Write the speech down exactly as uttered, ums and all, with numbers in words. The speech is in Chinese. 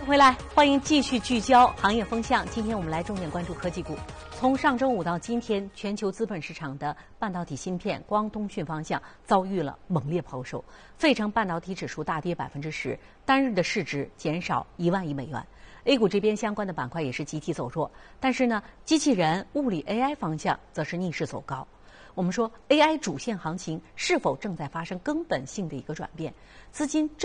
回来，欢迎继续聚焦行业风向。今天我们来重点关注科技股。从上周五到今天，全球资本市场的半导体芯片、光通讯方向遭遇了猛烈抛售，费城半导体指数大跌百分之十，单日的市值减少一万亿美元。A 股这边相关的板块也是集体走弱，但是呢，机器人、物理 A I 方向则是逆势走高。我们说 A I 主线行情是否正在发生根本性的一个转变？资金